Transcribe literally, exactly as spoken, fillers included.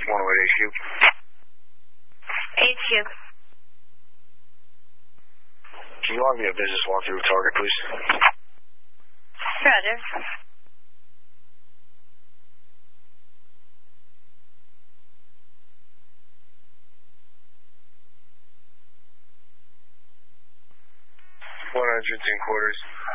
one oh eight H Q. H Q. Can you log me a business walkthrough target, please? Roger. one hundred ten quarters.